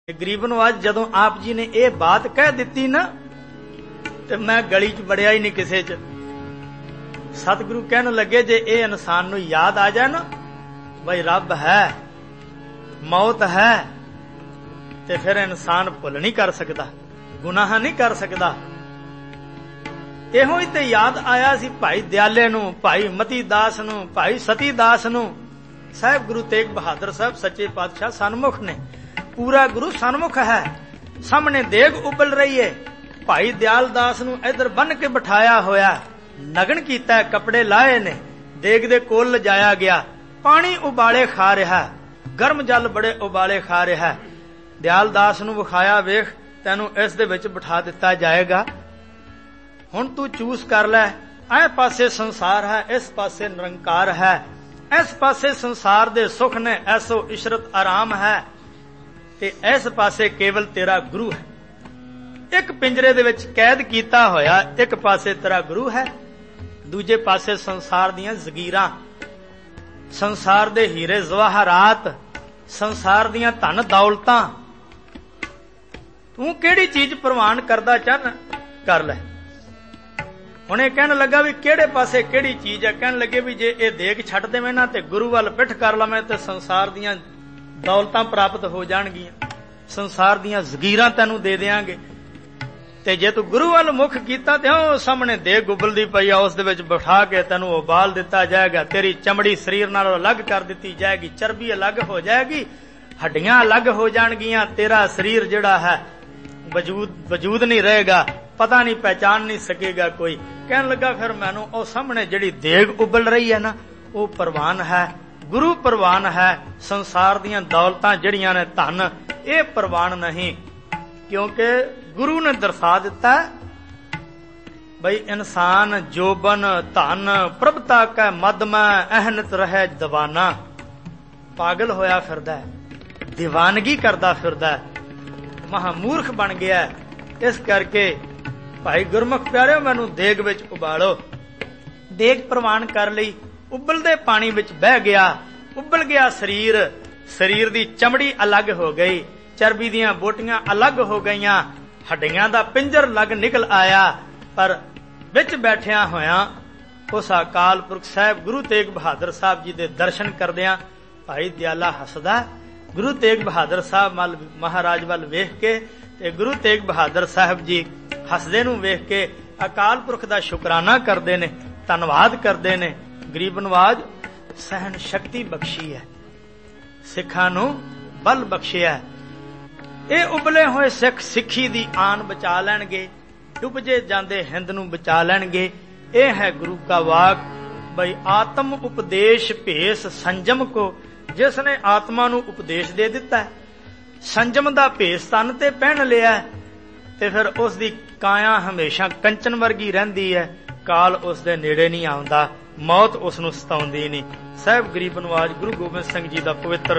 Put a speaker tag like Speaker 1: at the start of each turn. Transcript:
Speaker 1: ਗਰੀਬ ਨਵਾਜ ਜਦੋਂ ਆਪ ਜੀ ਨੇ ਇਹ ਬਾਤ ਕਹਿ ਦਿੱਤੀ ਨਾ ਤੇ ਮੈਂ ਗਲੀ 'ਚ ਵੜਿਆ ਹੀ ਨਹੀਂ ਕਿਸੇ 'ਚ। ਸਤਿਗੁਰੂ ਕਹਿਣ ਲੱਗੇ ਜੇ ਇਹ ਇਨਸਾਨ ਨੂੰ ਯਾਦ ਆ ਜਾਏ ਨਾ ਬਈ ਰੱਬ ਹੈ, ਮੌਤ ਹੈ, ਤੇ ਫਿਰ ਇਨਸਾਨ ਭੁੱਲ ਨਹੀਂ ਕਰ ਸਕਦਾ, ਗੁਨਾਹ ਨਹੀਂ ਕਰ ਸਕਦਾ। ਇਹੋ ਹੀ ਤੇ ਯਾਦ ਆਇਆ ਸੀ ਭਾਈ ਦਿਆਲੇ ਨੂੰ, ਭਾਈ ਮਤੀ ਦਾਸ ਨੂੰ, ਭਾਈ ਸਤੀ ਦਾਸ ਨੂੰ। ਸਾਹਿਬ ਗੁਰੂ ਤੇਗ ਬਹਾਦਰ ਸਾਹਿਬ ਸੱਚੇ ਪਾਤਸ਼ਾਹ ਸਨਮੁਖ ਨੇ, ਪੂਰਾ ਗੁਰੂ ਸਨਮੁਖ ਹੈ, ਸਾਹਮਣੇ ਦੇਗ ਉਬਲ ਰਹੀ ਏ। ਭਾਈ ਦਿਆਲ ਦਾਸ ਨੂੰ ਇਧਰ ਬੰਨ ਕੇ ਬਿਠਾਇਆ ਹੋਇਆ, ਨਗਨ ਕੀਤਾ, ਕੱਪੜੇ ਲਾਏ ਨੇ, ਦੇਗ ਦੇ ਕੋਲ ਲਿਜਾਇਆ ਗਿਆ, ਪਾਣੀ ਉਬਾਲੇ ਖਾ ਰਿਹਾ, ਗਰਮ ਜਲ ਬੜੇ ਉਬਾਲੇ ਖਾ ਰਿਹਾ। ਦਿਆਲ ਦਾਸ ਨੂੰ ਵਿਖਾਇਆ, ਵੇਖ ਤੈਨੂੰ ਇਸ ਦੇ ਵਿੱਚ ਬਿਠਾ ਦਿੱਤਾ ਜਾਏਗਾ, ਹੁਣ ਤੂੰ ਚੂਸ ਕਰ ਲੈ। ਐ ਪਾਸੇ ਸੰਸਾਰ ਹੈ, ਇਸ ਪਾਸੇ ਨਿਰੰਕਾਰ ਹੈ, ਇਸ ਪਾਸੇ ਸੰਸਾਰ ਦੇ ਸੁਖ ਨੇ, ਐਸੋ ਇਸ਼ਰਤ ਆਰਾਮ ਹੈ, ਤੇ ਇਸ ਪਾਸੇ ਕੇਵਲ ਤੇਰਾ ਗੁਰੂ ਹੈ। ਇੱਕ ਪਿੰਜਰੇ ਦੇ ਵਿੱਚ ਕੈਦ ਕੀਤਾ ਹੋਇਆ, ਇੱਕ ਪਾਸੇ ਤੇਰਾ ਗੁਰੂ ਹੈ, ਦੂਜੇ ਪਾਸੇ ਸੰਸਾਰ ਦੀਆਂ ਜ਼ਗੀਰਾਂ, ਸੰਸਾਰ ਦੇ ਹੀਰੇ ਜਵਾਹਰਾਤ, ਸੰਸਾਰ ਦੀਆਂ ਧਨ ਦੌਲਤਾਂ। ਤੂੰ ਕਿਹੜੀ ਚੀਜ਼ ਪ੍ਰਵਾਨ ਕਰਦਾ ਚਾਹਨਾ ਕਰ ਲੈ। ਹੁਣ ਇਹ ਕਹਿਣ ਲੱਗਾ ਵੀ ਕਿਹੜੇ ਪਾਸੇ ਕਿਹੜੀ ਚੀਜ਼ ਹੈ। ਕਹਿਣ ਲੱਗੇ ਵੀ ਜੇ ਇਹ ਦੇਗ ਛੱਡ ਦੇਵੇਂ ਨਾ ਤੇ ਗੁਰੂ ਵੱਲ ਪਿੱਠ ਕਰ ਲਵੇਂ ਤੇ ਸੰਸਾਰ ਦੀਆਂ ਦੌਲਤਾਂ ਪ੍ਰਾਪਤ ਹੋ ਜਾਣਗੀਆਂ, ਸੰਸਾਰ ਦੀਆਂ ਜ਼ਗੀਰਾਂ ਤੈਨੂੰ ਦੇ ਦਿਆਂਗੇ। ਤੇ ਜੇ ਤੂੰ ਗੁਰੂ ਵੱਲ ਮੁਖ ਕੀਤਾ ਤੇ ਉਹ ਸਾਹਮਣੇ ਦੇਗ ਉਬਲਦੀ ਪਈ ਆ, ਉਸ ਦੇ ਵਿੱਚ ਬਿਠਾ ਕੇ ਤੈਨੂੰ ਉਬਾਲ ਦਿੱਤਾ ਜਾਏਗਾ, ਤੇਰੀ ਚਮੜੀ ਸਰੀਰ ਨਾਲੋਂ ਅਲੱਗ ਕਰ ਦਿੱਤੀ ਜਾਏਗੀ, ਚਰਬੀ ਅਲੱਗ ਹੋ ਜਾਏਗੀ, ਹੱਡੀਆਂ ਅਲੱਗ ਹੋ ਜਾਣਗੀਆਂ, ਤੇਰਾ ਸਰੀਰ ਜਿਹੜਾ ਹੈ ਵਜੂਦ ਨਹੀਂ ਰਹੇਗਾ, ਪਤਾ ਨਹੀਂ ਪਹਿਚਾਨ ਨਹੀਂ ਸਕੇਗਾ ਕੋਈ। ਕਹਿਣ ਲੱਗਾ ਫਿਰ ਮੈਨੂੰ ਉਹ ਸਾਹਮਣੇ ਜਿਹੜੀ ਦੇਗ ਉਬਲ ਰਹੀ ਹੈ ਨਾ ਉਹ ਪ੍ਰਵਾਨ ਹੈ, ਗੁਰੂ ਪ੍ਰਵਾਨ ਹੈ, ਸੰਸਾਰ ਦੀਆਂ ਦੌਲਤਾਂ ਜਿਹੜੀਆਂ ਨੇ ਧਨ ਇਹ ਪ੍ਰਵਾਨ ਨਹੀਂ, ਕਿਉਂਕਿ ਗੁਰੂ ਨੇ ਦਰਸਾ ਦਿੱਤਾ ਬਈ ਇਨਸਾਨ ਜੋਬਨ ਧਨ ਪ੍ਰਭਤਾ ਕੈ ਮਦ ਮੈਂ ਅਹਨਤ ਰਹਿ ਦੀਵਾਨਾ। ਪਾਗਲ ਹੋਇਆ ਫਿਰਦਾ, ਦੀਵਾਨਗੀ ਕਰਦਾ ਫਿਰਦਾ, ਮਹਾਮੂਰਖ ਬਣ ਗਿਆ। ਇਸ ਕਰਕੇ ਭਾਈ ਗੁਰਮੁਖ ਪਿਆਰਿਓ ਮੈਨੂੰ ਦੇਗ ਵਿੱਚ ਉਬਾਲੋ। ਦੇਗ ਪ੍ਰਵਾਨ ਕਰ ਲਈ, ਉਬਲਦੇ ਪਾਣੀ ਵਿੱਚ ਬਹਿ ਗਿਆ, ਉਬਲ ਗਿਆ ਸਰੀਰ, ਸਰੀਰ ਦੀ ਚਮੜੀ ਅਲੱਗ ਹੋ ਗਈ, ਚਰਬੀ ਦੀਆਂ ਬੋਟੀਆਂ ਅਲੱਗ ਹੋ ਗਈਆਂ, ਹੱਡੀਆਂ ਦਾ ਪਿੰਜਰ ਲੱਗ ਨਿਕਲ ਆਇਆ। ਪਰ ਵਿੱਚ ਬੈਠਿਆਂ ਹੋਇਆਂ ਉਸ ਅਕਾਲ ਪੁਰਖ ਸਾਹਿਬ ਗੁਰੂ ਤੇਗ ਬਹਾਦਰ ਸਾਹਿਬ ਜੀ ਦੇ ਦਰਸ਼ਨ ਕਰਦਿਆਂ ਭਾਈ ਦਿਆਲਾ ਹੱਸਦਾ। ਗੁਰੂ ਤੇਗ ਬਹਾਦਰ ਸਾਹਿਬ ਮਹਾਰਾਜ ਵੱਲ ਵੇਖ ਕੇ ਤੇ ਗੁਰੂ ਤੇਗ ਬਹਾਦਰ ਸਾਹਿਬ ਜੀ ਹੱਸਦੇ ਨੂੰ ਵੇਖ ਕੇ ਅਕਾਲ ਪੁਰਖ ਦਾ ਸ਼ੁਕਰਾਨਾ ਕਰਦੇ ਨੇ, ਧੰਨਵਾਦ ਕਰਦੇ ਨੇ। ਗਰੀਬ ਨਵਾਜ ਸਹਿਣ ਸ਼ਕਤੀ ਬਖਸ਼ੀ ਹੈ, ਸਿੱਖਾਂ ਨੂੰ ਬਲ ਬਖਸ਼ਿਆ। ਇਹ ਉਬਲੇ ਹੋਏ ਸਿੱਖ ਸਿੱਖੀ ਦੀ ਆਨ ਬਚਾ ਲੈਣਗੇ, ਡੁੱਬਜੇ ਜਾਂਦੇ ਹਿੰਦ ਨੂੰ ਬਚਾ ਲੈਣਗੇ। ਇਹ ਹੈ ਗੁਰੂ ਕਾ ਵਾਕ ਬਈ ਆਤਮ ਉਪਦੇਸ਼ ਭੇਸ ਸੰਜਮ ਕੋ, ਜਿਸ ਨੇ ਆਤਮਾ ਨੂੰ ਉਪਦੇਸ਼ ਦੇ ਦਿੱਤਾ, ਸੰਜਮ ਦਾ ਭੇਸ ਤਨ ਤੇ ਪਹਿਨ ਲਿਆ, ਤੇ ਫਿਰ ਉਸ ਦੀ ਕਾਇਆ ਹਮੇਸ਼ਾ ਕੰਚਨ ਵਰਗੀ ਰਹਿੰਦੀ ਹੈ, ਕਾਲ ਉਸ ਦੇ ਨੇੜੇ ਨਹੀਂ ਆਉਂਦਾ, ਮੌਤ ਉਸ ਨੂੰ ਸਤਾਉਂਦੀ ਨਹੀਂ। ਸਾਹਿਬ ਗਰੀਬ ਨਵਾਜ ਗੁਰੂ ਗੋਬਿੰਦ ਸਿੰਘ ਜੀ ਦਾ ਪਵਿੱਤਰ